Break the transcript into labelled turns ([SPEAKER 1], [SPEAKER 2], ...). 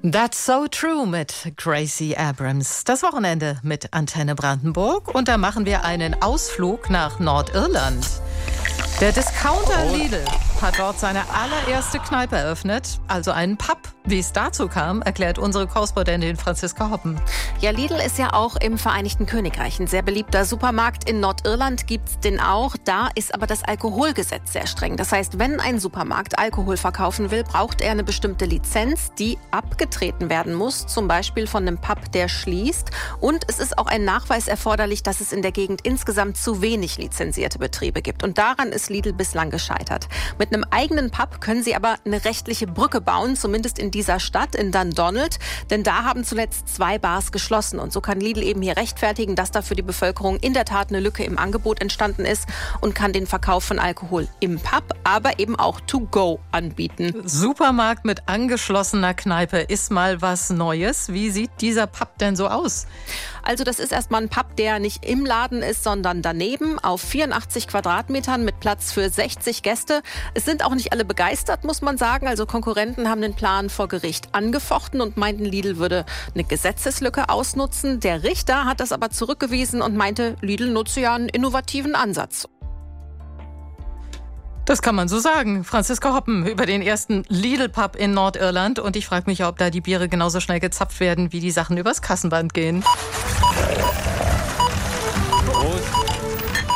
[SPEAKER 1] That's so true mit Gracie Abrams. Das Wochenende mit Antenne Brandenburg. Und da machen wir einen Ausflug nach Nordirland. Der Discounter Lidl hat dort seine allererste Kneipe eröffnet, also einen Pub. Wie es dazu kam, erklärt unsere Korrespondentin Franziska Hoppen.
[SPEAKER 2] Ja, Lidl ist ja auch im Vereinigten Königreich ein sehr beliebter Supermarkt. In Nordirland gibt's den auch. Da ist aber das Alkoholgesetz sehr streng. Das heißt, wenn ein Supermarkt Alkohol verkaufen will, braucht er eine bestimmte Lizenz, die abgetreten werden muss. Zum Beispiel von einem Pub, der schließt. Und es ist auch ein Nachweis erforderlich, dass es in der Gegend insgesamt zu wenig lizenzierte Betriebe gibt. Und daran ist Lidl bislang gescheitert. Mit einem eigenen Pub können sie aber eine rechtliche Brücke bauen, zumindest in dieser Stadt, in Dundonald. Denn da haben zuletzt 2 Bars geschlossen. Und so kann Lidl eben hier rechtfertigen, dass da für die Bevölkerung in der Tat eine Lücke im Angebot entstanden ist und kann den Verkauf von Alkohol im Pub, aber eben auch to go anbieten.
[SPEAKER 1] Supermarkt mit angeschlossener Kneipe ist mal was Neues. Wie sieht dieser Pub denn so aus?
[SPEAKER 2] Also das ist erstmal ein Pub, der nicht im Laden ist, sondern daneben auf 84 Quadratmetern mit Platz für 60 Gäste. Es sind auch nicht alle begeistert, muss man sagen. Also Konkurrenten haben den Plan vor Gericht angefochten und meinten, Lidl würde eine Gesetzeslücke ausnutzen. Der Richter hat das aber zurückgewiesen und meinte, Lidl nutze ja einen innovativen Ansatz.
[SPEAKER 1] Das kann man so sagen. Franziska Hoppen über den ersten Lidl-Pub in Nordirland. Und ich frage mich, ob da die Biere genauso schnell gezapft werden, wie die Sachen übers Kassenband gehen.